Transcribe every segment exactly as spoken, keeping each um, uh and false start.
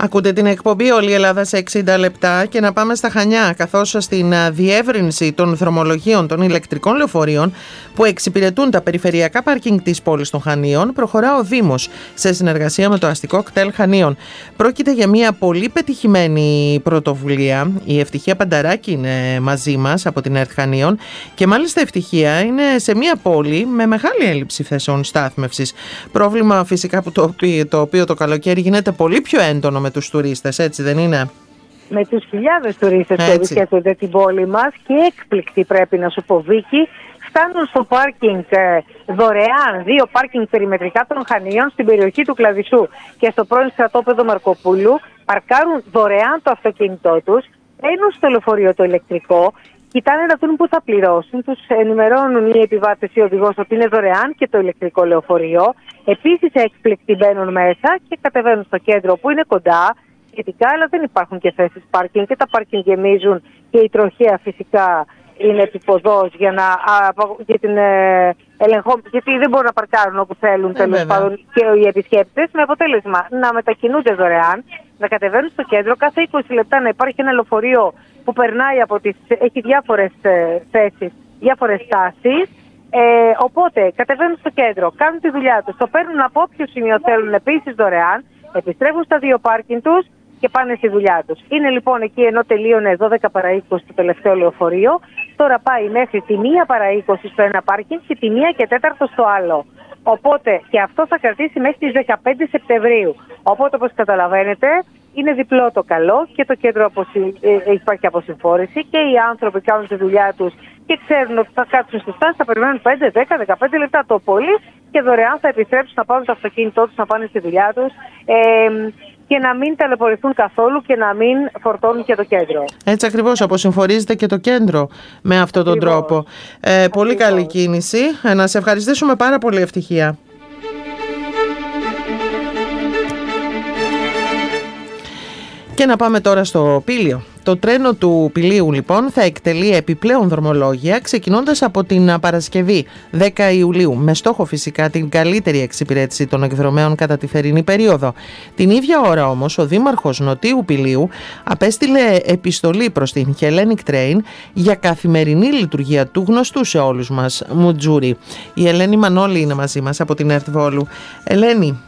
Ακούτε την εκπομπή «Όλη η Ελλάδα σε εξήντα λεπτά» και να πάμε στα Χανιά, καθώς στην διεύρυνση των δρομολογίων των ηλεκτρικών λεωφορείων που εξυπηρετούν τα περιφερειακά πάρκινγκ της πόλης των Χανίων προχωρά ο Δήμος σε συνεργασία με το αστικό κτέλ Χανίων. Πρόκειται για μια πολύ πετυχημένη πρωτοβουλία. Η Ευτυχία Πανταράκη είναι μαζί μας από την ΕΡΤ Χανίων και μάλιστα Ευτυχία είναι σε μια πόλη με μεγάλη έλλειψη θέσεων στάθμευσης. Πρόβλημα φυσικά που το οποίο το, οποίο το καλοκαίρι γίνεται πολύ πιο έντονο με τους τουρίστες, έτσι δεν είναι? Με τους χιλιάδες τουρίστες που επισκέπτονται την πόλη μας και έκπληκτοι, πρέπει να σου πω, Βίκη, φτάνουν στο πάρκινγκ ε, δωρεάν, δύο πάρκινγκ περιμετρικά των Χανίων στην περιοχή του Κλαδισσού και στο πρώην στρατόπεδο Μαρκοπούλου, παρκάρουν δωρεάν το αυτοκίνητό τους, μπαίνουν στο λεωφορείο το ηλεκτρικό, κοιτάνε να δουν πού θα πληρώσουν, τους ενημερώνουν οι επιβάτες ή ο οδηγός ότι είναι δωρεάν και το ηλεκτρικό λεωφορείο. Επίσης έκπληκτοι μπαίνουν μέσα και κατεβαίνουν στο κέντρο που είναι κοντά σχετικά, αλλά δεν υπάρχουν και θέσεις πάρκινγκ και τα πάρκινγκ γεμίζουν και η τροχέα φυσικά είναι επιποδός για, να, α, για την ε, ελεγχό, γιατί δεν μπορούν να παρκάρουν όπου θέλουν ε, τέλος πάντων και οι επισκέπτες, με αποτέλεσμα να μετακινούνται δωρεάν, να κατεβαίνουν στο κέντρο, κάθε είκοσι λεπτά να υπάρχει ένα λεωφορείο που περνάει από τις, έχει διάφορες ε, θέσεις, διάφορες στάσεις. Ε, οπότε κατεβαίνουν στο κέντρο, κάνουν τη δουλειά τους, το παίρνουν από όποιο σημείο θέλουν επίσης δωρεάν, επιστρέφουν στα δύο πάρκινγκ τους και πάνε στη δουλειά τους. Είναι λοιπόν εκεί, ενώ τελείωνε δώδεκα παρά είκοσι το τελευταίο λεωφορείο, τώρα πάει μέχρι τη μία παρά είκοσι στο ένα πάρκινγκ και τη μία και τέταρτο στο άλλο. Οπότε και αυτό θα κρατήσει μέχρι τις δεκαπέντε Σεπτεμβρίου. Οπότε, όπως καταλαβαίνετε, είναι διπλό το καλό και το κέντρο αποσυ... ε, υπάρχει αποσυμφόρηση και οι άνθρωποι κάνουν τη δουλειά τους και ξέρουν ότι θα κάτσουν στη στάση, θα περιμένουν πέντε, δέκα, δεκαπέντε λεπτά το πολύ και δωρεάν θα επιστρέψουν να πάρουν το αυτοκίνητό τους, να πάνε στη δουλειά τους ε, και να μην ταλαιπωρηθούν καθόλου και να μην φορτώνουν και το κέντρο. Έτσι ακριβώς, αποσυμφορίζεται και το κέντρο με αυτόν τον ακριβώς. τρόπο. Ε, πολύ καλή κίνηση. Ε, να σε ευχαριστήσουμε πάρα πολύ, Ευτυχία. Και να πάμε τώρα στο Πήλιο. Το τρένο του Πηλίου λοιπόν θα εκτελεί επιπλέον δρομολόγια ξεκινώντας από την Παρασκευή δέκα Ιουλίου με στόχο φυσικά την καλύτερη εξυπηρέτηση των εκδρομέων κατά τη θερινή περίοδο. Την ίδια ώρα όμως ο Δήμαρχος Νοτίου Πηλίου απέστειλε επιστολή προς την Hellenic Train για καθημερινή λειτουργία του γνωστού σε όλους μας Μουτζούρι. Η Ελένη Μανώλη είναι μαζί μας από την ΕΡΤ Βόλου. Ελένη.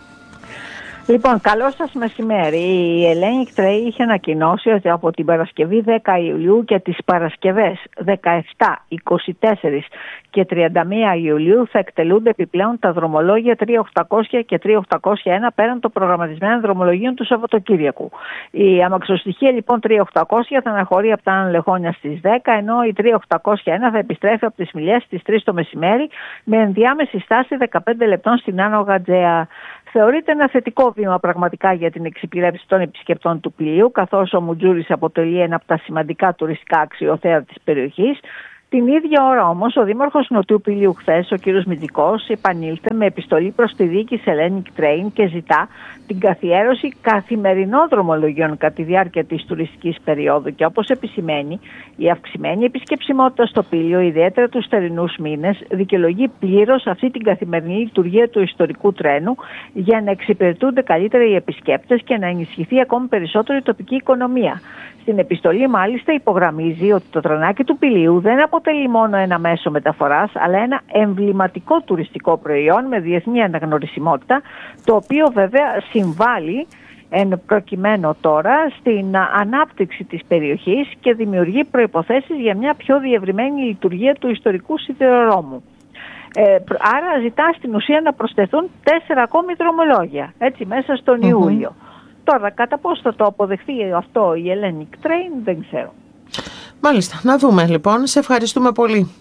Λοιπόν, καλό σας μεσημέρι. Η Hellenic Train είχε ανακοινώσει ότι από την Παρασκευή δέκα Ιουλίου και τις Παρασκευές δεκαεπτά, είκοσι τέσσερα και τριάντα μία Ιουλίου θα εκτελούνται επιπλέον τα δρομολόγια τρία χιλιάδες οκτακόσια και τρία χιλιάδες οκτακόσια ένα πέραν των προγραμματισμένων δρομολογίων του Σαββατοκύριακου. Η αμαξοστοιχεία λοιπόν τρία χιλιάδες οκτακόσια θα αναχωρεί από τα Άνω Λεχόνια στις δέκα, ενώ η τρία χιλιάδες οκτακόσια ένα θα επιστρέφει από τις Μιλιές στις τρεις το μεσημέρι με ενδιάμεση στάση δεκαπέντε λεπτών στην Άνω Γατζέα. Θεωρείται ένα θετικό βήμα πραγματικά για την εξυπηρέτηση των επισκεπτών του Πηλίου, καθώς ο Μουτζούρις αποτελεί ένα από τα σημαντικά τουριστικά αξιοθέατα της περιοχής. Την ίδια ώρα όμως ο Δήμαρχος Νοτιού Πηλίου χθες, ο κ. Μητζικός, επανήλθε με επιστολή προς τη διοίκηση Hellenic Train και ζητά την καθιέρωση καθημερινών δρομολογιών κατά τη διάρκεια της τουριστικής περίοδου και όπως επισημαίνει, η αυξημένη επισκεψιμότητα στο Πήλιο, ιδιαίτερα τους θερινούς μήνες, δικαιολογεί πλήρως αυτή την καθημερινή λειτουργία του ιστορικού τρένου για να εξυπηρετούνται καλύτερα οι επισκέπτες και να ενισχυθεί ακόμη περισσότερο η τοπική οικονομία. Στην επιστολή μάλιστα υπογραμμίζει ότι το τρενάκι του Πηλίου δεν αποτελεί μόνο ένα μέσο μεταφοράς, αλλά ένα εμβληματικό τουριστικό προϊόν με διεθνή αναγνωρισιμότητα, το οποίο βέβαια συμβάλλει εν προκειμένου τώρα στην ανάπτυξη της περιοχής και δημιουργεί προϋποθέσεις για μια πιο διευρυμένη λειτουργία του ιστορικού σιδηροδρόμου. Ε, άρα ζητά στην ουσία να προσθεθούν τέσσερα ακόμη δρομολόγια, έτσι μέσα στον mm-hmm. Ιούλιο. Τώρα, κατά πώς θα το αποδεχθεί αυτό η Hellenic Train, δεν ξέρω. Μάλιστα, να δούμε λοιπόν. Σε ευχαριστούμε πολύ.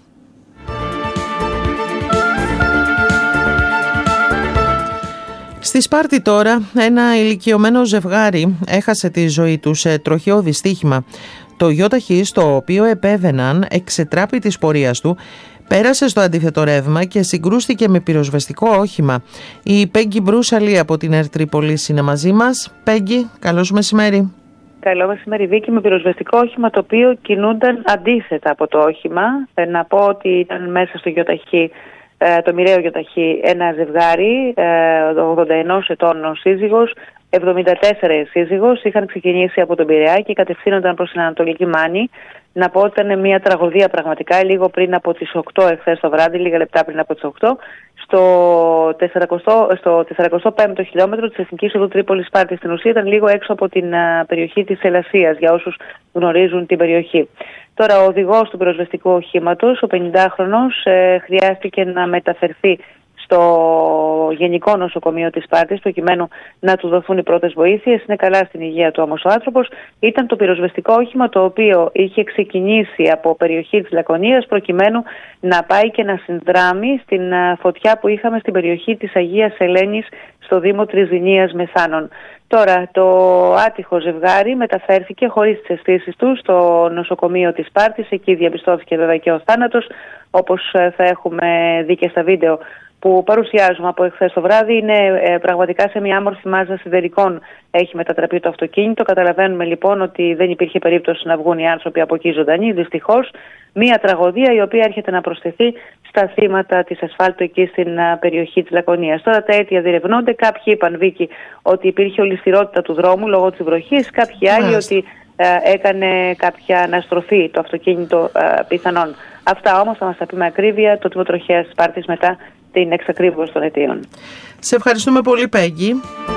Στη Σπάρτη τώρα, ένα ηλικιωμένο ζευγάρι έχασε τη ζωή του σε τροχαίο δυστύχημα. Το γιοταχή στο οποίο επέβαιναν εξετράπη της πορείας του πέρασε στο αντίθετο ρεύμα και συγκρούστηκε με πυροσβεστικό όχημα. Η Πέγγι Μπρούσαλη από την ΕΡΤ Τρίπολης είναι μαζί μας. Πέγγι, καλώς μεσημέρι. Καλό μεσημέρι, Βίκη, με πυροσβεστικό όχημα το οποίο κινούνταν αντίθετα από το όχημα. Να πω ότι ήταν μέσα στο γιοταχή, το μοιραίο γιοταχή, ένα ζευγάρι, ογδόντα ενός ετών ο σύζυγος εβδομήντα τέσσερα σύζυγος είχαν ξεκινήσει από τον Πειραιά και κατευθύνονταν προς την Ανατολική Μάνη. Να πω ότι ήταν μια τραγωδία πραγματικά, λίγο πριν από τις οκτώ εχθές το βράδυ, λίγα λεπτά πριν από τις οκτώ, στο, στο σαράντα πέμπτο χιλιόμετρο της Εθνικής Οδού Τρίπολης Σπάρτης. Στην ουσία ήταν λίγο έξω από την uh, περιοχή της Ελασσίας, για όσους γνωρίζουν την περιοχή. Τώρα, ο οδηγός του πυροσβεστικού οχήματος, ο πενηντάχρονος, ε, χρειάστηκε να μεταφερθεί στο Γενικό Νοσοκομείο της Σπάρτης προκειμένου να του δοθούν οι πρώτες βοήθειες. Είναι καλά στην υγεία του όμως ο άνθρωπος. Ήταν το πυροσβεστικό όχημα το οποίο είχε ξεκινήσει από περιοχή της Λακωνίας προκειμένου να πάει και να συνδράμει στην φωτιά που είχαμε στην περιοχή της Αγίας Ελένης στο Δήμο Τριζηνίας Μεσάνων. Τώρα το άτυχο ζευγάρι μεταφέρθηκε χωρίς τις αισθήσεις του στο νοσοκομείο της Σπάρτης. Εκεί διαπιστώθηκε βέβαια και ο θάνατος, όπως θα έχουμε δει και στα βίντεο που παρουσιάζουμε από εχθές το βράδυ. Είναι ε, πραγματικά σε μια άμορφη μάζα σιδερικών έχει μετατραπεί το αυτοκίνητο. Καταλαβαίνουμε λοιπόν ότι δεν υπήρχε περίπτωση να βγουν οι άνθρωποι από εκεί ζωντανοί. Δυστυχώς, μια τραγωδία η οποία έρχεται να προσθεθεί στα θύματα της ασφάλτου εκεί στην α, περιοχή της Λακωνίας. Τώρα τα αίτια διερευνώνται. Κάποιοι είπαν, Βίκη, ότι υπήρχε ολισθηρότητα του δρόμου λόγω της βροχής. Κάποιοι άλλοι Μάλιστα. ότι ε, έκανε κάποια αναστροφή το αυτοκίνητο ε, πιθανόν. Αυτά όμως θα μας τα πει με ακρίβεια το Τμήμα Τροχέας της Σπάρτης μετά την εξακρίβωση των αιτίων. Σε ευχαριστούμε πολύ, Πέγγι.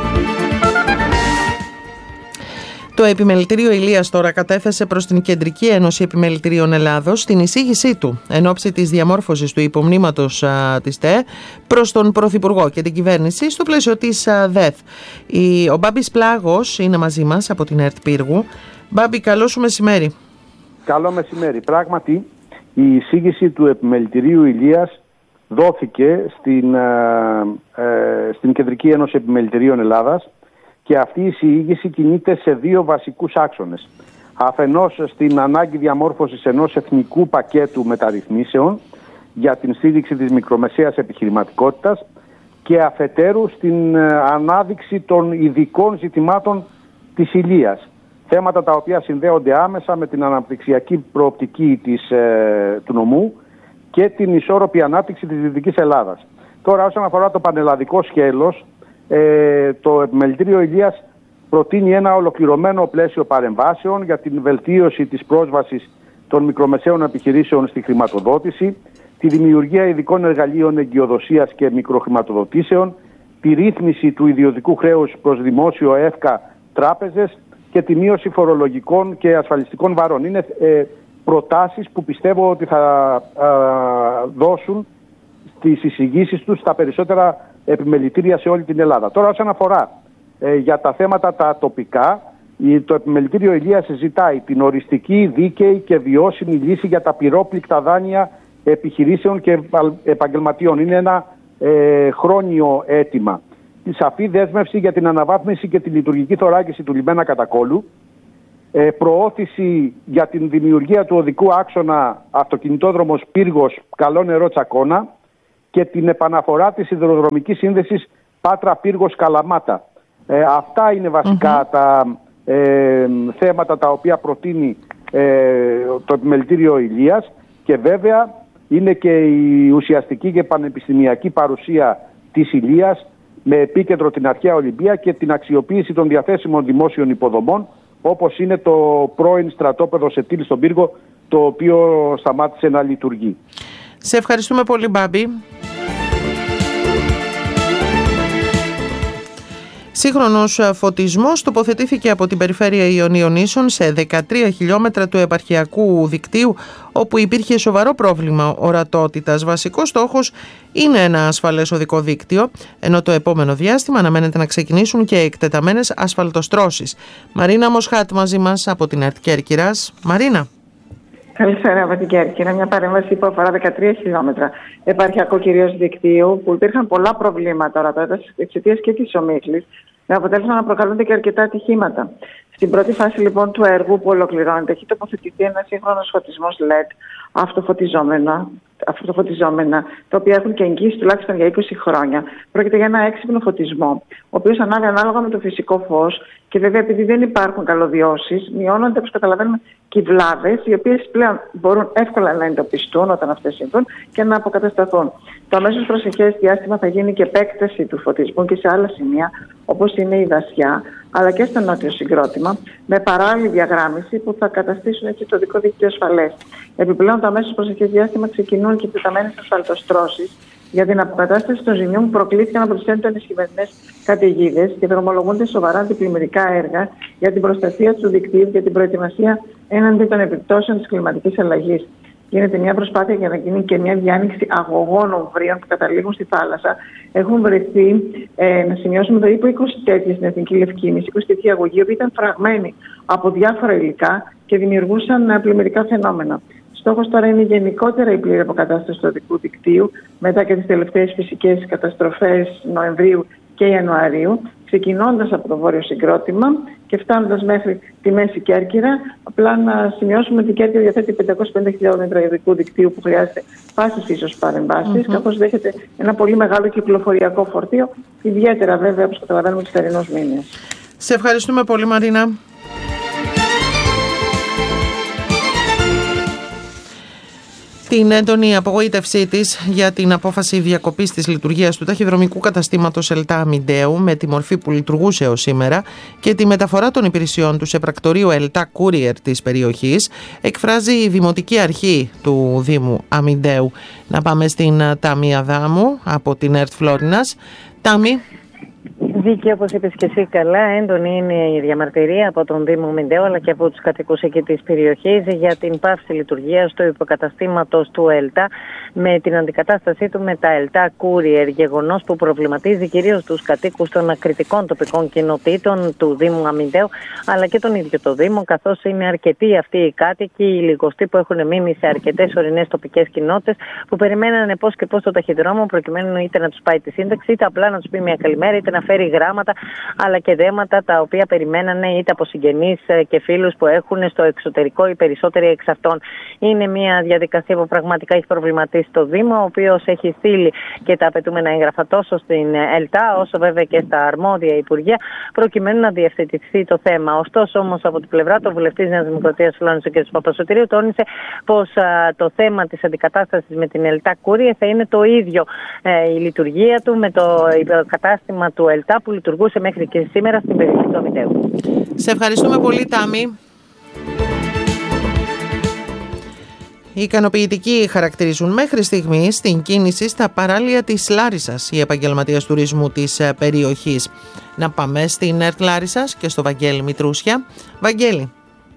Το Επιμελητήριο Ηλίας τώρα κατέθεσε προς την Κεντρική Ένωση Επιμελητηρίων Ελλάδος την εισήγησή του εν ώψη της διαμόρφωσης του υπομνήματος α, της ΤΕ προς τον Πρωθυπουργό και την κυβέρνηση στο πλαίσιο της α, ΔΕΘ. Η, ο Μπάμπης Πλάγος είναι μαζί μας από την ΕΡΤ Πύργου. Μπάμπη, καλό σου μεσημέρι. Καλό μεσημέρι. Πράγματι, η εισήγηση του Επιμελητηρίου Ηλίας δόθηκε στην, ε, ε, στην Κεντρική Ένωση Επιμελητηρίων Ελλάδας και αυτή η εισήγηση κινείται σε δύο βασικούς άξονες. Αφενός στην ανάγκη διαμόρφωσης ενός εθνικού πακέτου μεταρρυθμίσεων για την στήριξη της μικρομεσαίας επιχειρηματικότητας και αφετέρου στην ανάδειξη των ειδικών ζητημάτων της Ηλίας. Θέματα τα οποία συνδέονται άμεσα με την αναπτυξιακή προοπτική της, ε, του νομού και την ισόρροπη ανάπτυξη της Δυτικής Ελλάδας. Τώρα, όσον αφορά το πανελλαδικό σκέλος, ε, το Επιμελητήριο Ηλίας προτείνει ένα ολοκληρωμένο πλαίσιο παρεμβάσεων για την βελτίωση της πρόσβασης των μικρομεσαίων επιχειρήσεων στη χρηματοδότηση, τη δημιουργία ειδικών εργαλείων εγκυοδοσίας και μικροχρηματοδοτήσεων, τη ρύθμιση του ιδιωτικού χρέους προς δημόσιο ΕΦΚΑ τράπεζες και τη μείωση φορολογικών και ασφαλιστικών βαρών. Είναι ε, προτάσεις που πιστεύω ότι θα α, δώσουν στις εισηγήσεις τους στα περισσότερα επιμελητήρια σε όλη την Ελλάδα. Τώρα, όσον αφορά ε, για τα θέματα τα τοπικά, το Επιμελητήριο Ηλίας ζητάει την οριστική, δίκαιη και βιώσιμη λύση για τα πυρόπληκτα δάνεια επιχειρήσεων και επαγγελματιών. Είναι ένα ε, χρόνιο αίτημα. Τη σαφή δέσμευση για την αναβάθμιση και τη λειτουργική θωράκιση του λιμένα Κατακόλου, ε, προώθηση για την δημιουργία του οδικού άξονα αυτοκινητόδρομος Πύργος Καλό Νερό Τσακώνα και την επαναφορά της σιδηροδρομικής σύνδεσης Πάτρα Πύργος Καλαμάτα. Ε, αυτά είναι βασικά mm-hmm. τα ε, θέματα τα οποία προτείνει ε, το Επιμελητήριο Ηλίας και βέβαια είναι και η ουσιαστική και πανεπιστημιακή παρουσία της Ηλίας με επίκεντρο την αρχαία Ολυμπία και την αξιοποίηση των διαθέσιμων δημόσιων υποδομών, όπως είναι το πρώην στρατόπεδο Σετήλ στον Πύργο, το οποίο σταμάτησε να λειτουργεί. Σε ευχαριστούμε πολύ, Μπάμπη. Σύγχρονος φωτισμός τοποθετήθηκε από την περιφέρεια Ιωνίων Νήσων σε δεκατρία χιλιόμετρα του επαρχιακού δικτύου, όπου υπήρχε σοβαρό πρόβλημα ορατότητας. Βασικός στόχος είναι ένα ασφαλές οδικό δίκτυο, ενώ το επόμενο διάστημα αναμένεται να ξεκινήσουν και εκτεταμένες ασφαλτοστρώσεις. Μαρίνα Μοσχάτ μαζί μας από την ΕΡΤ Κέρκυρας. Μαρίνα. Καλησπέρα από την Κέρκυρα. Μια παρέμβαση που αφορά δεκατρία χιλιόμετρα επαρχιακού κυρίως δικτύου, που υπήρχαν πολλά προβλήματα ορατότητας εξαιτίας και της ομίχλης, με αποτέλεσμα να προκαλούνται και αρκετά ατυχήματα. Στην πρώτη φάση λοιπόν του έργου που ολοκληρώνεται, έχει τοποθετηθεί ένα σύγχρονος φωτισμός ελ ι ντι αυτοφωτιζόμενα, αυτοφωτιζόμενα, τα οποία έχουν και εγγύηση τουλάχιστον για είκοσι χρόνια. Πρόκειται για ένα έξυπνο φωτισμό, ο οποίος ανάβει ανάλογα με το φυσικό φως και βέβαια επειδή δεν υπάρχουν καλωδιώσεις, μειώνονται, όπως καταλαβαίνουμε, κυβλάδες, οι οποίες πλέον μπορούν εύκολα να εντοπιστούν όταν αυτές συμβούν και να αποκατασταθούν. Το αμέσως προσεχές διάστημα θα γίνει και επέκταση του φωτισμού και σε άλλα σημεία, όπως είναι η Δασιά, αλλά και στο νότιο συγκρότημα, με παράλληλη διαγράμμιση που θα καταστήσουν έτσι το δικό δίκτυο ασφαλές. Επιπλέον, το αμέσως προσεχές διάστημα ξεκινούν και εκτεταμένες ασφαλτοστρώσεις για την αποκατάσταση των ζημιών που προκλήθηκαν από τις έντονες χειμερινές καταιγίδες και δρομολογούνται σοβαρά αντιπλημμυρικά έργα για την προστασία του δικτύου και την προετοιμασία έναντι των επιπτώσεων της κλιματικής αλλαγής. Γίνεται μια προσπάθεια για να γίνει και μια διάνοιξη αγωγών ομβρίων που καταλήγουν στη θάλασσα. Έχουν βρεθεί, ε, να σημειώσουμε, περίπου είκοσι τέτοιες στην Εθνική Λευκίνηση, είκοσι τέτοιοι αγωγοί, που ήταν φραγμένοι από διάφορα υλικά και δημιουργούσαν πλημμυρικά φαινόμενα. Στόχος τώρα είναι γενικότερα η πλήρη αποκατάσταση του οδικού δικτύου μετά και τις τελευταίες φυσικές καταστροφές Νοεμβρίου και Ιανουαρίου, ξεκινώντας από το βόρειο συγκρότημα και φτάνοντας μέχρι τη Μέση Κέρκυρα. Απλά να σημειώσουμε ότι η Κέρκυρα διαθέτει πεντακόσια πενήντα χιλιόμετρα οδικού δικτύου που χρειάζεται πάσης ίσως παρεμβάσεις, mm-hmm. καθώς δέχεται ένα πολύ μεγάλο κυκλοφοριακό φορτίο, ιδιαίτερα βέβαια όπως καταλαβαίνουμε τους θερινούς μήνες. Σε ευχαριστούμε πολύ, Μαρίνα. Την έντονη απογοήτευσή της για την απόφαση διακοπής της λειτουργίας του ταχυδρομικού καταστήματος ΕΛΤΑ Αμιντέου με τη μορφή που λειτουργούσε ως σήμερα και τη μεταφορά των υπηρεσιών του σε πρακτορείο ΕΛΤΑ Courier της περιοχής, εκφράζει η Δημοτική Αρχή του Δήμου Αμιντέου. Να πάμε στην Τάμη Αδάμου από την ΕΡΤ Φλόρινας. Τάμη. Δίκη, όπως είπες και εσύ καλά, έντονη είναι η διαμαρτυρία από τον Δήμο Αμιντέου αλλά και από τους κατοίκους εκεί της περιοχής για την πάυση λειτουργίας του υποκαταστήματος του ΕΛΤΑ με την αντικατάστασή του με τα ΕΛΤΑ Courier, γεγονός που προβληματίζει κυρίως τους κατοίκους των ακριτικών τοπικών κοινοτήτων του Δήμου Αμιντέου αλλά και τον ίδιο το Δήμο, καθώς είναι αρκετοί αυτοί οι κάτοικοι, οι λιγοστοί που έχουν μείνει σε αρκετές ορεινές τοπικές κοινότητες που περιμένανε πώς και πώς το ταχυδρόμο προκειμένου είτε να τους πάει τη σύνταξη, είτε απλά να τους πει μια καλημέρα, είτε να φέρει γράμματα αλλά και δέματα τα οποία περιμένανε είτε από συγγενείς και φίλους που έχουν στο εξωτερικό οι περισσότεροι εξ αυτών. Είναι μια διαδικασία που πραγματικά έχει προβληματίσει το Δήμο, ο οποίος έχει στείλει και τα απαιτούμενα έγγραφα τόσο στην ΕΛΤΑ όσο βέβαια και στα αρμόδια υπουργεία προκειμένου να διευθετηθεί το θέμα. Ωστόσο όμως από την πλευρά του βουλευτής Νέας Δημοκρατίας Φλόρινας, ο κ. Παπασωτηρίου, τόνισε πως α, το θέμα της αντικατάστασης με την ΕΛΤΑ Courier θα είναι το ίδιο ε, η λειτουργία του με το κατάστημα του ΕΛΤΑ που λειτουργούσε μέχρι και σήμερα στην περιοχή του Αμιντέου. Σε ευχαριστούμε πολύ, Τάμη. Οι ικανοποιητικοί χαρακτηρίζουν μέχρι στιγμής την κίνηση στα παράλια της Λάρισσας οι επαγγελματίες τουρισμού της περιοχής. Να πάμε στην ΕΡΤ Λάρισσας και στο Βαγγέλη Μητρούσια. Βαγγέλη.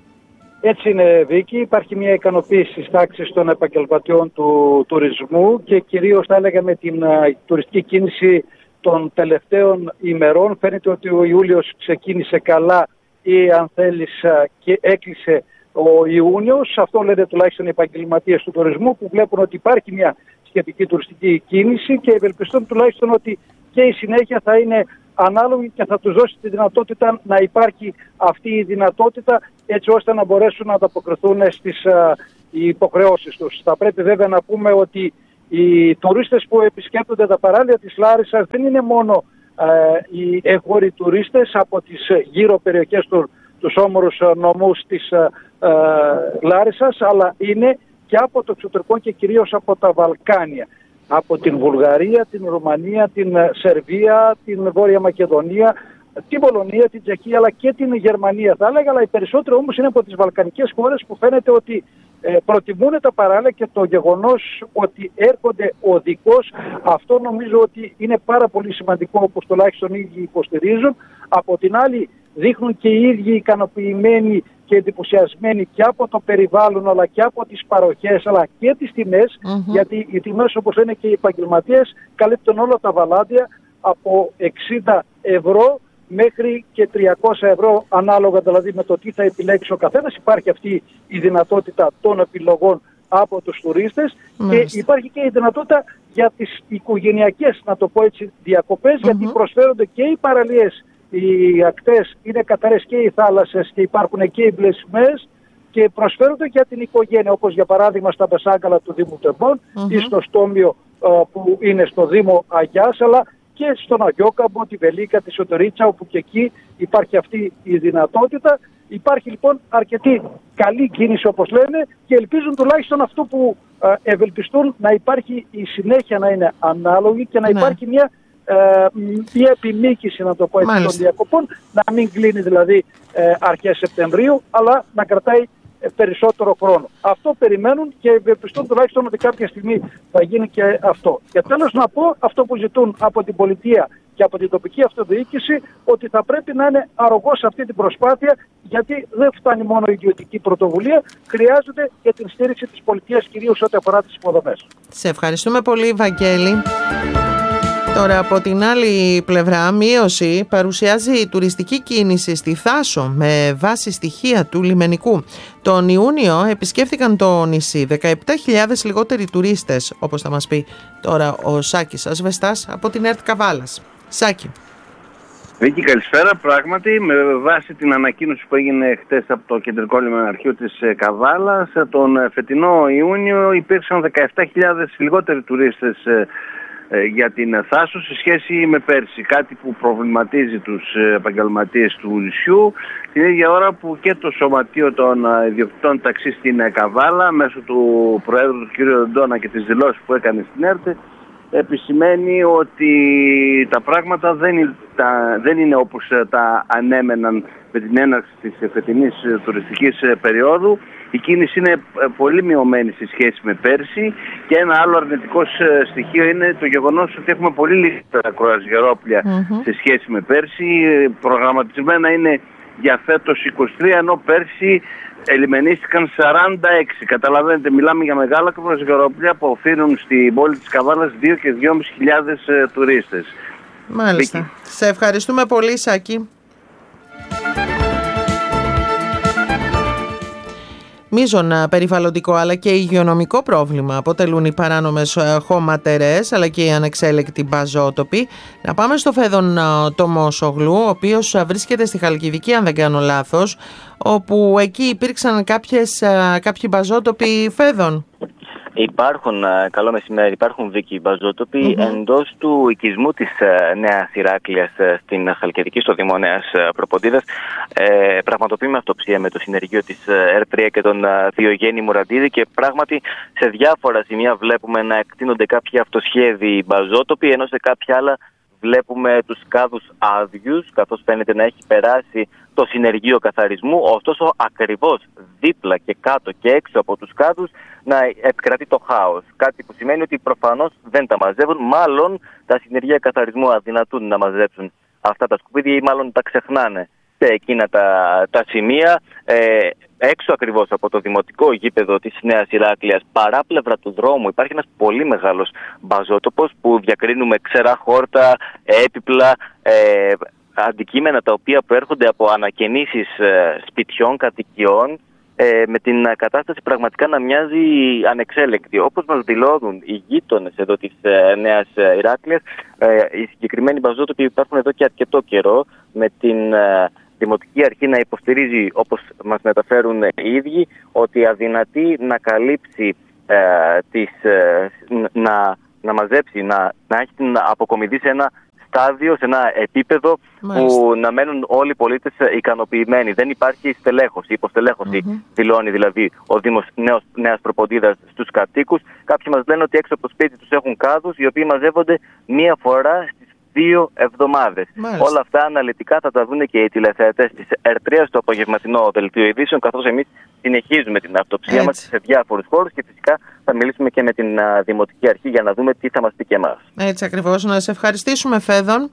Έτσι είναι, Βίκη. Υπάρχει μια ικανοποίηση στις τάξεις των επαγγελματιών του τουρισμού και κυρίως θα έλεγα με την uh, τουριστική κίνηση των τελευταίων ημερών. Φαίνεται ότι ο Ιούλιος ξεκίνησε καλά ή αν θέλεις και έκλεισε ο Ιούνιος. Αυτό λένε τουλάχιστον οι επαγγελματίες του τουρισμού που βλέπουν ότι υπάρχει μια σχετική τουριστική κίνηση και ευελπιστούν τουλάχιστον ότι και η συνέχεια θα είναι ανάλογη και θα τους δώσει τη δυνατότητα να υπάρχει αυτή η δυνατότητα έτσι ώστε να μπορέσουν να ανταποκριθούν στις uh, υποχρεώσεις τους. Θα πρέπει βέβαια να πούμε ότι οι τουρίστες που επισκέπτονται τα παράλια της Λάρισσας δεν είναι μόνο ε, οι εγχώροι τουρίστες από τις γύρω περιοχές του, τους όμορους νομούς της ε, ε, Λάρισσας, αλλά είναι και από το εξωτερικό και κυρίως από τα Βαλκάνια. Από την Βουλγαρία, την Ρουμανία, την Σερβία, την Βόρεια Μακεδονία, την Πολωνία, την Τσεχία αλλά και την Γερμανία θα έλεγα, αλλά οι περισσότεροι όμως είναι από τις βαλκανικές χώρες που φαίνεται ότι ε, προτιμούν τα παράλια και το γεγονός ότι έρχονται οδικώς, αυτό νομίζω ότι είναι πάρα πολύ σημαντικό όπως τουλάχιστον οι ίδιοι υποστηρίζουν. Από την άλλη δείχνουν και οι ίδιοι ικανοποιημένοι και εντυπωσιασμένοι και από το περιβάλλον αλλά και από τις παροχές αλλά και τις τιμές, mm-hmm. γιατί οι τιμές όπως λένε και οι επαγγελματίες καλύπτουν όλα τα βαλάντια από εξήντα ευρώ μέχρι και τριακόσια ευρώ ανάλογα δηλαδή με το τι θα επιλέξει ο καθένας. Υπάρχει αυτή η δυνατότητα των επιλογών από τους τουρίστες mm-hmm. και υπάρχει και η δυνατότητα για τις οικογενειακές, να το πω έτσι, διακοπές, mm-hmm. γιατί προσφέρονται και οι παραλίες, οι ακτές είναι καθαρές και οι θάλασσες και υπάρχουν και οι μπλε σημαίες και προσφέρονται για την οικογένεια, όπως για παράδειγμα στα Μπεσάγκαλα του Δήμου Τεμπών mm-hmm. ή στο Στόμιο uh, που είναι στο Δήμο Αγιάς, αλλά και στον Αγιόκαμπο, τη Βελίκα, τη Σωτερίτσα, όπου και εκεί υπάρχει αυτή η δυνατότητα Υπάρχει λοιπόν αρκετή καλή κίνηση, όπως λένε, και ελπίζουν τουλάχιστον αυτό που ε, ευελπιστούν, να υπάρχει η συνέχεια να είναι ανάλογη και να ναι. υπάρχει μια, ε, μια επιμήκυση, να το πω έτσι, των διακοπών, να μην κλείνει δηλαδή ε, αρχές Σεπτεμβρίου, αλλά να κρατάει περισσότερο χρόνο. Αυτό περιμένουν και ευελπιστούν τουλάχιστον ότι κάποια στιγμή θα γίνει και αυτό. Και τέλος να πω αυτό που ζητούν από την πολιτεία και από την τοπική αυτοδιοίκηση, ότι θα πρέπει να είναι αρρωγός σε αυτή την προσπάθεια, γιατί δεν φτάνει μόνο η ιδιωτική πρωτοβουλία, χρειάζεται και την στήριξη της πολιτείας, κυρίως ό,τι αφορά τις υποδομές. Σε ευχαριστούμε πολύ, Βαγγέλη. Τώρα, από την άλλη πλευρά, μείωση παρουσιάζει η τουριστική κίνηση στη Θάσο με βάση στοιχεία του λιμενικού. Τον Ιούνιο επισκέφθηκαν το νησί δεκαεπτά χιλιάδες λιγότεροι τουρίστες, όπως θα μας πει τώρα ο Σάκης Ασβεστάς από την ΕΡΤ Καβάλας. Σάκη. Βίκη, καλησπέρα. Πράγματι, με βάση την ανακοίνωση που έγινε χτες από το Κεντρικό Λιμεναρχείο της Καβάλας, τον φετινό Ιούνιο υπήρξαν δεκαεπτά χιλιάδες λιγότεροι τουρίστες για την Θάσο σε σχέση με πέρσι, κάτι που προβληματίζει τους επαγγελματίες του νησιού, την ίδια ώρα που και το Σωματείο των Ιδιοκτητών Ταξί στην Καβάλα, μέσω του Προέδρου του κ. Ντόνα και τις δηλώσεις που έκανε στην ΕΡΤ, επισημαίνει ότι τα πράγματα δεν είναι, τα, δεν είναι όπως τα ανέμεναν με την έναρξη της φετινής τουριστικής περίοδου. Η κίνηση είναι πολύ μειωμένη σε σχέση με πέρσι και ένα άλλο αρνητικό στοιχείο είναι το γεγονός ότι έχουμε πολύ λιγότερα κρουαζιερόπλια mm-hmm. σε σχέση με πέρσι. Προγραμματισμένα είναι για φέτος είκοσι τρία, ενώ πέρσι ελιμενίστηκαν σαράντα έξι. Καταλαβαίνετε, μιλάμε για μεγάλα κρουαζιερόπλια που οφείλουν στην πόλη της Καβάλας δύο και δυόμισι χιλιάδες τουρίστες. Μάλιστα. Εκεί. Σε ευχαριστούμε πολύ, Σάκη. Μείζον περιβαλλοντικό αλλά και υγειονομικό πρόβλημα αποτελούν οι παράνομες χωματερές αλλά και οι ανεξέλεκτοι μπαζότοποι. Να πάμε στο Φέδων Τομόσογλου, ο οποίος βρίσκεται στη Χαλκιδική, αν δεν κάνω λάθος, όπου εκεί υπήρξαν κάποιες, κάποιοι μπαζότοποι φέδων. Υπάρχουν, καλό μεσημέρι, υπάρχουν δίκοι μπαζότοποι mm-hmm. εντός του οικισμού της uh, Νέας Ηράκλειας uh, στην Χαλκιδική, στο Δήμο Νέας uh, Προποντίδας. Ε, πραγματοποιούμε αυτοψία με το συνεργείο της uh, ΕΡ τρία και τον uh, Διογέννη Μουραντίδη και πράγματι σε διάφορα σημεία βλέπουμε να εκτείνονται κάποιοι αυτοσχέδιοι μπαζότοποι, ενώ σε κάποια άλλα βλέπουμε τους κάδους άδειους, καθώς φαίνεται να έχει περάσει το συνεργείο καθαρισμού, ωστόσο ακριβώς δίπλα και κάτω και έξω από τους κάδους να επικρατεί το χάος. Κάτι που σημαίνει ότι προφανώς δεν τα μαζεύουν, μάλλον τα συνεργεία καθαρισμού αδυνατούν να μαζέψουν αυτά τα σκουπίδια ή μάλλον τα ξεχνάνε σε εκείνα τα, τα σημεία. Ε, έξω ακριβώς από το δημοτικό γήπεδο της Νέας Ηράκλειας, παράπλευρα του δρόμου, υπάρχει ένας πολύ μεγάλος μπαζότοπος που διακρίνουμε ξερά χόρτα, έπιπλα, ε, αντικείμενα τα οποία προέρχονται από ανακαινήσεις ε, σπιτιών, κατοικιών, ε, με την κατάσταση πραγματικά να μοιάζει ανεξέλεκτη. Όπως μας δηλώνουν οι γείτονες εδώ της ε, Νέας Ηράκλειας, ε, οι συγκεκριμένοι μπαζότοποι υπάρχουν εδώ και αρκετό καιρό, με την ε, Δημοτική Αρχή να υποστηρίζει, όπως μας μεταφέρουν οι ίδιοι, ότι αδυνατεί να καλύψει, ε, τις, ε, να, να μαζέψει, να, να έχει την αποκομιδή σε ένα στάδιο, σε ένα επίπεδο Μάλιστα. που να μένουν όλοι οι πολίτες ικανοποιημένοι. Δεν υπάρχει στελέχωση, υποστελέχωση, mm-hmm. δηλώνει δηλαδή ο Δήμος Νέος, Νέας Προποντίδας στους κατοίκους. Κάποιοι μας λένε ότι έξω από το σπίτι τους έχουν κάδους, οι οποίοι μαζεύονται μία φορά στις δύο εβδομάδες. Μάλιστα. Όλα αυτά αναλυτικά θα τα δουν και οι τηλεθεατές της ΕΡ τρία στο απογευματινό δελτίο ειδήσεων, καθώς εμείς συνεχίζουμε την αυτοψία Έτσι. μας σε διάφορους χώρους και φυσικά θα μιλήσουμε και με την α, Δημοτική Αρχή για να δούμε τι θα μας πει και εμάς. Έτσι ακριβώς. Να σε ευχαριστήσουμε, Φέδων.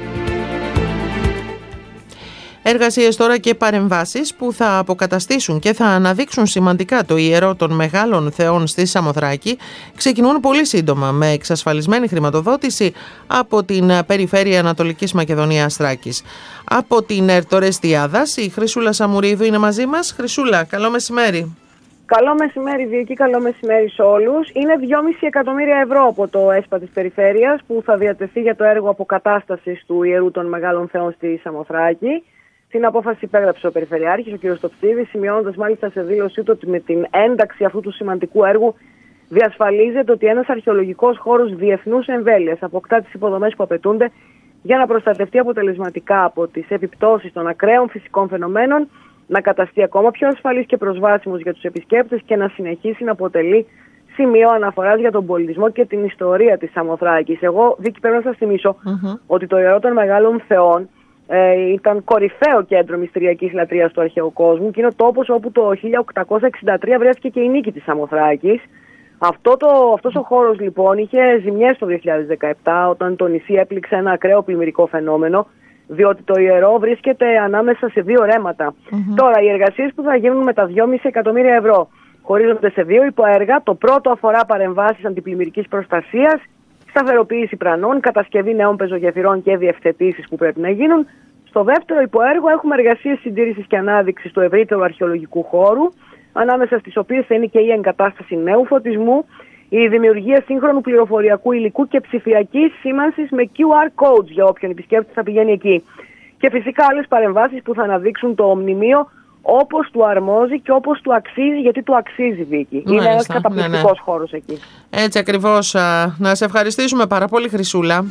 Εργασίες τώρα και παρεμβάσεις που θα αποκαταστήσουν και θα αναδείξουν σημαντικά το ιερό των μεγάλων θεών στη Σαμοθράκη ξεκινούν πολύ σύντομα με εξασφαλισμένη χρηματοδότηση από την Περιφέρεια Ανατολικής Μακεδονίας Θράκης. Από την ΕΡΤ Ορεστιάδας, η Χρυσούλα Σαμουρίδου είναι μαζί μας. Χρυσούλα, καλό μεσημέρι. Καλό μεσημέρι, Βίκη, καλό μεσημέρι σε όλους. Είναι δυόμισι εκατομμύρια ευρώ από το ΕΣΠΑ της Περιφέρειας που θα διατεθεί για το έργο αποκατάστασης του ιερού των μεγάλων θεών στη Σαμοθράκη. Την απόφαση υπέγραψε ο Περιφερειάρχης, ο κ. Στοψίδης, σημειώνοντας μάλιστα σε δήλωσή του ότι με την ένταξη αυτού του σημαντικού έργου διασφαλίζεται ότι ένας αρχαιολογικός χώρος διεθνούς εμβέλειας αποκτά τις υποδομές που απαιτούνται για να προστατευτεί αποτελεσματικά από τις επιπτώσεις των ακραίων φυσικών φαινομένων, να καταστεί ακόμα πιο ασφαλής και προσβάσιμος για τους επισκέπτες και να συνεχίσει να αποτελεί σημείο αναφοράς για τον πολιτισμό και την ιστορία της Σαμοθράκης. Εγώ, Βίκη, πρέπει να σας θυμίσω mm-hmm. ότι το Ιερό των Μεγάλων Θεών ε, ήταν κορυφαίο κέντρο μυστηριακής λατρείας του αρχαίου κόσμου και είναι ο τόπος όπου το χίλια οκτακόσια εξήντα τρία βρέθηκε και η νίκη της Σαμοθράκης. Αυτό το, αυτός ο χώρος λοιπόν είχε ζημιές το δύο χιλιάδες δεκαεπτά όταν το νησί έπληξε ένα ακραίο πλημμυρικό φαινόμενο, διότι το ιερό βρίσκεται ανάμεσα σε δύο ρέματα. Mm-hmm. Τώρα, οι εργασίες που θα γίνουν με τα δυόμισι εκατομμύρια ευρώ χωρίζονται σε δύο υποέργα. Το πρώτο αφορά παρεμβάσεις αντιπλημμυρικής προστασίας, σταθεροποίηση πρανών, κατασκευή νέων πεζογεφυρών και διευθετήσεις που πρέπει να γίνουν. Στο δεύτερο υποέργο έχουμε εργασίες συντήρησης και ανάδειξης του ευρύτερου αρχαιολογικού χώρου, ανάμεσα στις οποίες θα είναι και η εγκατάσταση νέου φωτισμού, η δημιουργία σύγχρονου πληροφοριακού υλικού και ψηφιακής σήμανσης με κιου αρ codes για όποιον επισκέπτη θα πηγαίνει εκεί. Και φυσικά άλλες παρεμβάσεις που θα αναδείξουν το μνημείο όπως του αρμόζει και όπως του αξίζει, γιατί του αξίζει, Βίκη. Είναι ένας καταπληκτικός ναι, ναι. χώρος εκεί. Έτσι ακριβώς. Να σε ευχαριστήσουμε πάρα πολύ, Χρυσούλα.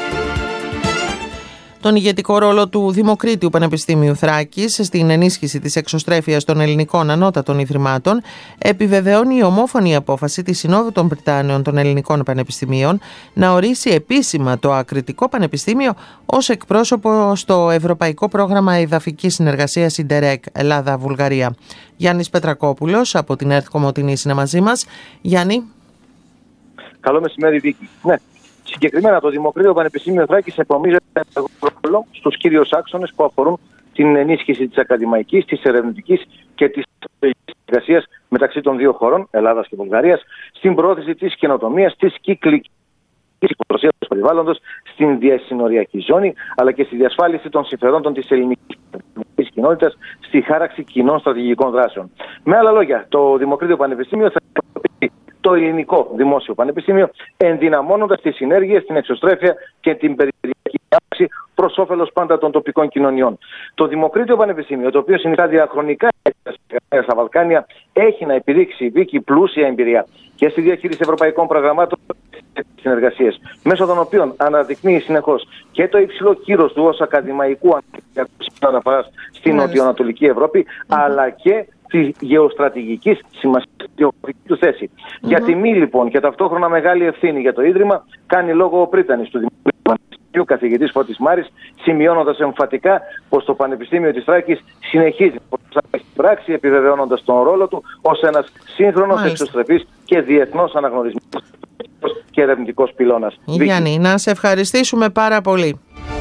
Τον ηγετικό ρόλο του Δημοκρίτιου Πανεπιστήμιου Θράκης στην ενίσχυση της εξωστρέφειας των ελληνικών ανώτατων ιδρυμάτων επιβεβαιώνει η ομόφωνη απόφαση της Συνόδου των Πριτάνεων των Ελληνικών Πανεπιστημίων να ορίσει επίσημα το Ακριτικό Πανεπιστήμιο ως εκπρόσωπο στο Ευρωπαϊκό Πρόγραμμα Εδαφικής Συνεργασίας Ιντερεκ Ελλάδα-Βουλγαρία. Γιάννης Πετρακόπουλος από την ΕΡΤ Κομοτηνής είναι μαζί μας. Γιάννη. Καλό μεσημέρι, Βίκη. Ναι. Συγκεκριμένα, το Δημοκρίτιο Πανεπιστήμιο Θράκης επομίζεται ρόλο στους κύριους άξονες που αφορούν την ενίσχυση της ακαδημαϊκής, της ερευνητικής και της συνεργασίας μεταξύ των δύο χωρών, Ελλάδας και Βουλγαρίας, στην πρόθεση της καινοτομίας, της κυκλικής προστασίας του περιβάλλοντος, στην διασυνοριακή ζώνη, αλλά και στη διασφάλιση των συμφερόντων της ελληνικής κοινότητας, στη χάραξη κοινών στρατηγικών δράσεων. Με άλλα λόγια, το Δημοκρίτιο Πανεπιστήμιο θα το ελληνικό δημόσιο πανεπιστήμιο, ενδυναμώνοντας τις συνέργειες, την εξωστρέφεια και την περιφερειακή άμεση προς όφελος πάντα των τοπικών κοινωνιών. Το Δημοκρίτιο Πανεπιστήμιο, το οποίο συνιστά διαχρονικά στα Βαλκάνια, έχει να επιδείξει Βίκη πλούσια εμπειρία και στη διαχείριση ευρωπαϊκών προγραμμάτων και συνεργασίες, μέσω των οποίων αναδεικνύει συνεχώς και το υψηλό κύρος του ως ακαδημαϊκού αναφοράς στην νοτιοανατολική Ευρώπη, mm-hmm. αλλά και τη γεωστρατηγική σημασία του θέση. Mm-hmm. Για τιμή λοιπόν και ταυτόχρονα μεγάλη ευθύνη για το Ίδρυμα κάνει λόγο ο πρίτανης του Δημοκρατικού Πανεπιστημίου, καθηγητής Φώτης Μάρης, σημειώνοντας εμφατικά πως το Πανεπιστήμιο της Θράκης συνεχίζει να έχει πράξη, επιβεβαιώνοντας τον ρόλο του ως ένας σύγχρονος, εξωστρεφής και διεθνώς αναγνωρισμένος και ερευνητικός πυλώνας. Γιάννη, να σε ευχαριστήσουμε πάρα πολύ.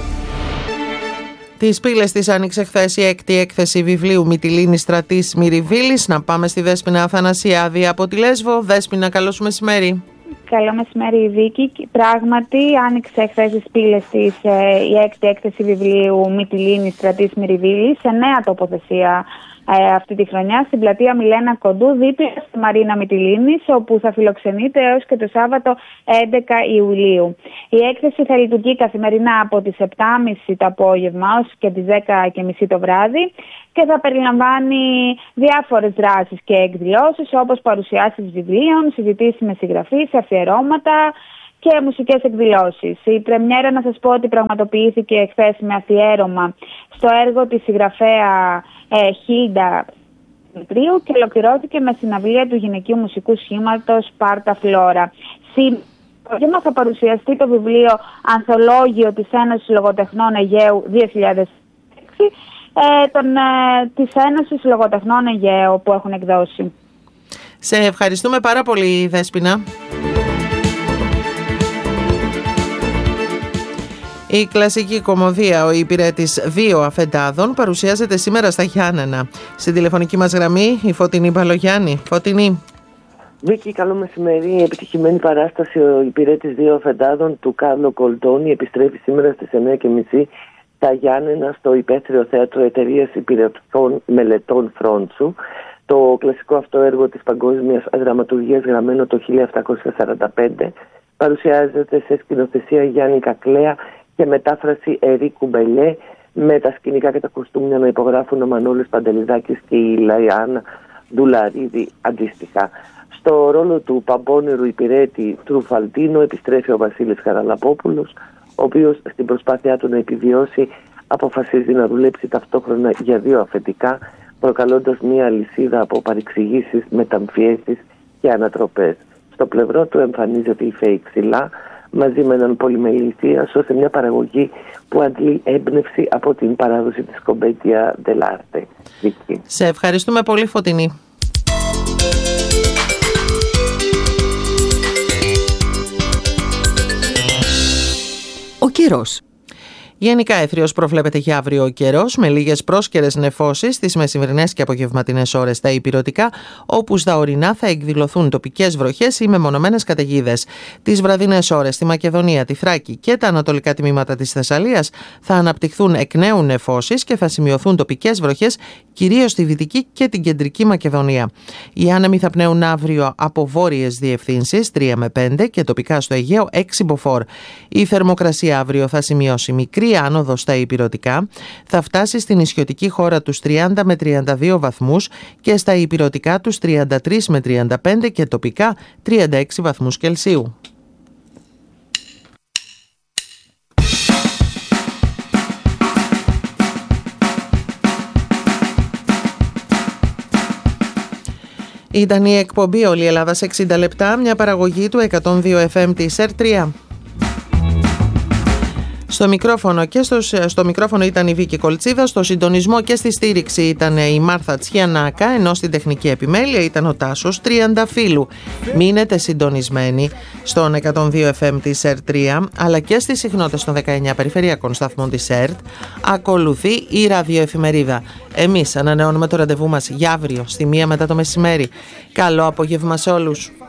Τις πύλες της άνοιξε χθες η έκτη έκθεση βιβλίου Μυτιλήνης Στρατής Μυριβίλης. Να πάμε στη Δέσποινα Αθανασιάδη από τη Λέσβο. Δέσποινα, καλό σου μεσημέρι. Καλό μεσημέρι, Βίκη. Πράγματι, άνοιξε χθες τις πύλες της ε, η έκτη έκθεση βιβλίου Μυτιλήνης Στρατής Μυριβίλης σε νέα τοποθεσία ε, αυτή τη χρονιά στην πλατεία Μιλένα Κοντού, δίπλα στη Μαρίνα Μυτιλήνης, όπου θα φιλοξενείται έως και το Σάββατο έντεκα Ιουλίου. Η έκθεση θα λειτουργεί καθημερινά από τις επτά και μισή το απόγευμα ως και τις δέκα και μισή το βράδυ και θα περιλαμβάνει διάφορες δράσεις και εκδηλώσεις, όπως παρουσιάσεις βιβλίων, συζητήσεις με συγγραφείς, αφιερώματα και μουσικές εκδηλώσεις. Η πρεμιέρα, να σας πω ότι πραγματοποιήθηκε χθες με αφιέρωμα στο έργο της συγγραφέα ε, Χίλντα Δημητρίου και ολοκληρώθηκε με συναυλία του γυναικείου μουσικού σχήματος Πάρτα Φλόρα. Σήμερα θα παρουσιαστεί το βιβλίο Ανθολόγιο της Ένωσης Λογοτεχνών Αιγαίου δύο χιλιάδες έξι ε, των, ε, της Ένωσης Λογοτεχνών Αιγαίου που έχουν εκδώσει. Σε ευχαριστούμε πάρα πολύ, Δέσποινα. Η κλασική κομμωδία «Ο υπηρέτης δύο αφεντάδων» παρουσιάζεται σήμερα στα Γιάννενα. Στην τηλεφωνική μας γραμμή η Φωτεινή Μπαλογιάννη. Φωτεινή. Βίκη, καλό μεσημέρι. Η επιτυχημένη παράσταση «Ο υπηρέτης δύο αφεντάδων» του Κάρλο Κολτόνι επιστρέφει σήμερα στις εννιά και μισή στα Γιάννενα στο Υπαίθριο Θέατρο Εταιρείας Υπηρετικών Μελετών Φρόντσου. Το κλασικό αυτό έργο της παγκόσμιας δραματουργίας, γραμμένο το χίλια επτακόσια σαράντα πέντε, παρουσιάζεται σε σκηνοθεσία Γιάννη Κακλέα και μετάφραση Ερίκου Μπελιέ, με τα σκηνικά και τα κοστούμια να υπογράφουν ο Μανώλης Παντελιδάκης και η Λαϊάννα Ντουλαρίδη αντίστοιχα. Στο ρόλο του παμπώνερου υπηρέτη Τρουφαλτίνο επιστρέφει ο Βασίλης Χαραλαπόπουλος, ο οποίος στην προσπάθειά του να επιβιώσει αποφασίζει να δουλέψει ταυτόχρονα για δύο αφεντικά προκαλώντας μία αλυσίδα από παρεξηγήσεις, μεταμφιέσεις και ανατροπές. Στο πλευρό του εμφανίζεται η ΦΕΗ Ξυλά μαζί με έναν πολυμελή θίασο σε μια παραγωγή που αντλεί έμπνευση από την παράδοση της Κομπέτια Ντελάρτε. Σε ευχαριστούμε πολύ, Φωτεινή. Ο καιρός. Γενικά αιθριος προβλέπεται για αύριο ο καιρός, με λίγες πρόσκαιρες νεφώσεις στις μεσημβρινές και απογευματινές ώρες στα ηπειρωτικά, όπου στα ορεινά θα εκδηλωθούν τοπικές βροχές ή μεμονωμένες καταιγίδες. Τις βραδινές ώρες στη Μακεδονία, τη Θράκη και τα ανατολικά τμήματα της Θεσσαλίας θα αναπτυχθούν εκ νέου νεφώσεις και θα σημειωθούν τοπικές βροχές κυρίως στη Δυτική και την Κεντρική Μακεδονία. Οι άνεμοι θα πνέουν αύριο από βόρειες διευθύνσεις τρία με πέντε και τοπικά στο Αιγαίο έξι μποφόρ. Η θερμοκρασία αύριο θα σημειώσει μικρή άνοδο στα ηπειρωτικά, θα φτάσει στην νησιωτική χώρα τους τριάντα με τριάντα δύο βαθμούς και στα ηπειρωτικά τους τριάντα τρία με τριάντα πέντε και τοπικά τριάντα έξι βαθμούς Κελσίου. Ήταν η εκπομπή «Όλη η Ελλάδα σε εξήντα λεπτά», μια παραγωγή του εκατόν δύο εφ εμ της ΕΡΤ τρία. Στο μικρόφωνο, και στο, στο μικρόφωνο ήταν η Βίκη Κολτσίδα, στο συντονισμό και στη στήριξη ήταν η Μάρθα Τσιανάκα, ενώ στην τεχνική επιμέλεια ήταν ο Τάσος Τριανταφύλου. Μείνετε συντονισμένοι στον εκατόν δύο εφ εμ της ΕΡΤ τρία, αλλά και στις συχνότητες των δεκαεννιά περιφερειακών σταθμών της ΕΡΤ. Ακολουθεί η ραδιοεφημερίδα. Εμείς ανανεώνουμε το ραντεβού μας για αύριο στη μία μετά το μεσημέρι. Καλό απόγευμα σε όλους.